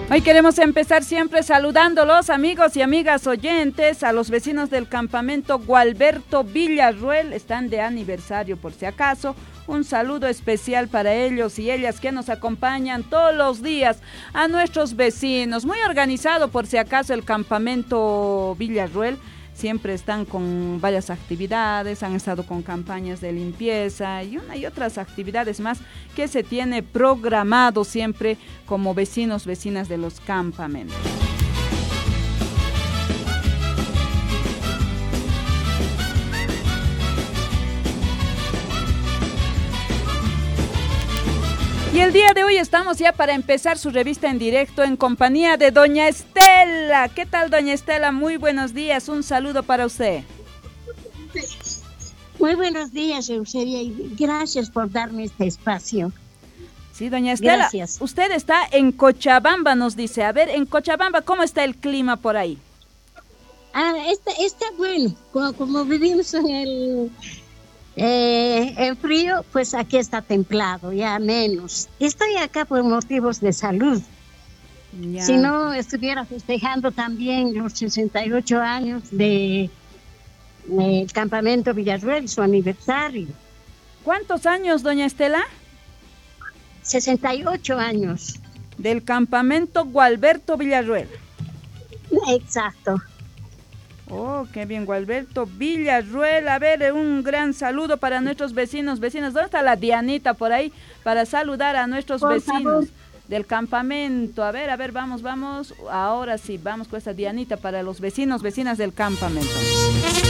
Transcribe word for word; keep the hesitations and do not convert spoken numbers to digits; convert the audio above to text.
Hoy queremos empezar siempre saludándolos, amigos y amigas oyentes, a los vecinos del campamento Gualberto Villarruel, están de aniversario por si acaso. Un saludo especial para ellos y ellas que nos acompañan todos los días, a nuestros vecinos. Muy organizado por si acaso el campamento Villarruel. Siempre están con varias actividades, han estado con campañas de limpieza y una y otras actividades más que se tiene programado siempre como vecinos, vecinas de los campamentos. Y el día de hoy estamos ya para empezar su revista en directo en compañía de doña Estela. ¿Qué tal, doña Estela? Muy buenos días, un saludo para usted. Muy buenos días, Eusebia, y gracias por darme este espacio. Sí, doña Estela, gracias. Usted está en Cochabamba, nos dice. A ver, en Cochabamba, ¿cómo está el clima por ahí? Ah, está, está bueno, como, como vivimos en el... Eh, en frío, pues aquí está templado, ya menos. Estoy acá por motivos de salud. Ya. Si no, estuviera festejando también los sesenta y ocho años del de campamento Villarruel, su aniversario. ¿Cuántos años, doña Estela? sesenta y ocho años. Del campamento Gualberto Villarruel. Exacto. Oh, qué bien, Gualberto Villarruel. A ver, un gran saludo para nuestros vecinos, vecinas. ¿Dónde está la Dianita por ahí? Para saludar a nuestros por vecinos favor. Del campamento. A ver, a ver, vamos, vamos. Ahora sí, vamos con esta Dianita para los vecinos, vecinas del campamento.